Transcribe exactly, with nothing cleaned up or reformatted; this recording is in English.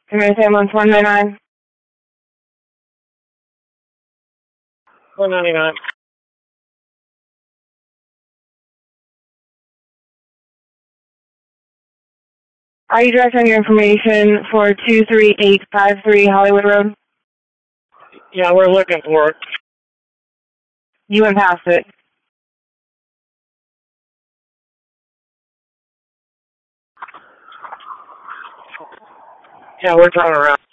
Community Ambulance one ninety-nine. one ninety-nine. Are you directing your information for two three eight five three Hollywood Road? Yeah, we're looking for it. You went past it. Yeah, we're turning around.